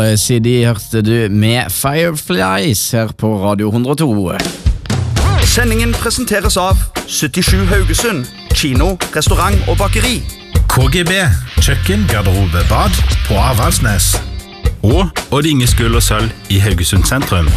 City hørte du med Fireflies her på Radio 102. Sendingen presenteres av 77 Haugesund, kino, restaurant og bakeri. KGB, kjøkken, garderobe, bad på Avaldsnes. Og Odd Inge Skull og Sølv i Haugesund sentrum.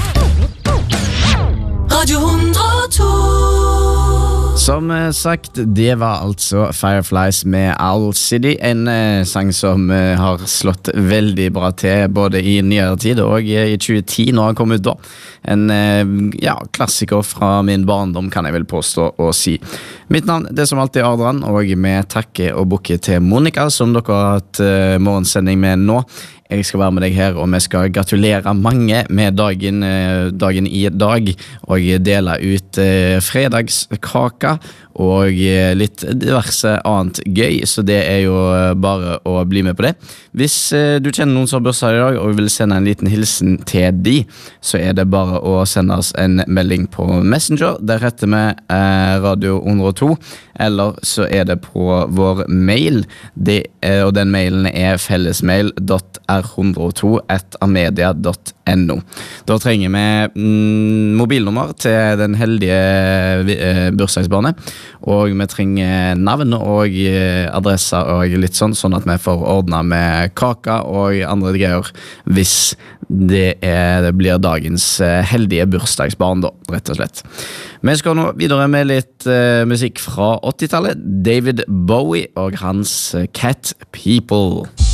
Radio 102. Som sagt, det var altså Fireflies med Owl City, en sang som har slått veldig bra til både i nyere tid og i 2010 når han kom ut da. En klassiker fra min barndom kan jeg vel påstå å si. Mitt navn det er som alltid Adrian, og vi takker og bukker til Monica som dere har hatt morgensending med nå. Jeg skal være med deg her, og vi skal gratulere mange med dagen i dag, og dele ut fredagskaka og litt diverse annet gøy, så det er jo bare å bli med på det. Hvis du kjenner noen som har bursdag i dag, og vil sende en liten hilsen til de, så er det bare å sende oss en melding på Messenger, der heter vi Radio 102, eller så er det på vår mail, og den mailen er fellesmail.r102@amedia.no. Da trenger vi mobilnummer til den heldige bursdagsbarnet, og vi trenger navn og adresser og litt sånn at vi får ordnet med kaka og andre greier hvis det blir dagens heldige bursdagsbarn da, rett og slett. Vi skal nå videre med litt musikk fra 80-tallet. David Bowie og hans Cat People.